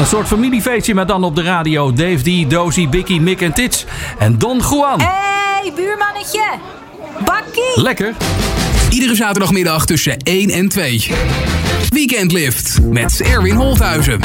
Een soort familiefeestje, maar dan op de radio. Dave D, Dozy, Bikkie, Mick en Tits. En Don Juan. Hey, buurmannetje. Bakkie. Lekker. Iedere zaterdagmiddag tussen 1 en 2. Weekend Lift met Erwin Holthuizen.